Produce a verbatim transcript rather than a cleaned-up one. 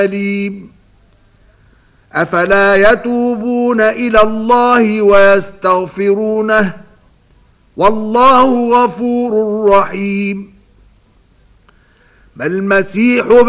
أليم. أفلا يتوبون إلى الله ويستغفرونه والله غفور رحيم. ما المسيح